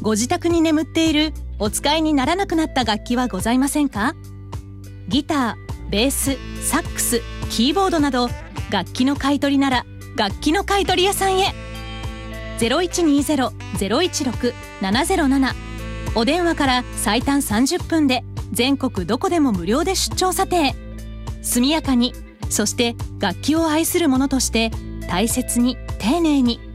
ご自宅に眠っているお使いにならなくなった楽器はございませんか？ギター、ベース、サックス、キーボードなど楽器の買い取りなら楽器の買い取り屋さんへ。0120-016-707、お電話から最短30分で全国どこでも無料で出張査定。速やかに、そして楽器を愛する者として大切に丁寧に